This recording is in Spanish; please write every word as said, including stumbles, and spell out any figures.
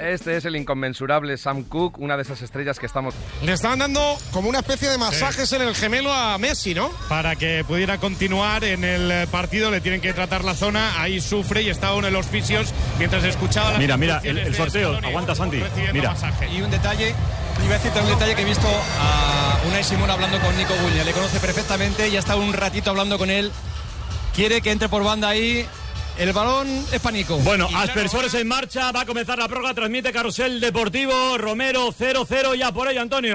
Este es el inconmensurable Sam Cooke, una de esas estrellas que estamos... Le estaban dando como una especie de masajes sí. en el gemelo a Messi, ¿no? Para que pudiera continuar en el partido le tienen que tratar la zona, ahí sufre y está uno de los fisios mientras escuchaba las Mira, mira, el, el sorteo, aguanta Santi, mira. Masaje. Y un detalle, iba a decirte un detalle que he visto a Unai Simón hablando con Nico Williams, le conoce perfectamente y ha estado un ratito hablando con él, quiere que entre por banda ahí. El balón es para Nico. Bueno, aspersores en marcha, va a comenzar la prórroga, transmite Carrusel Deportivo, Romero cero cero, ya por ello, Antonio.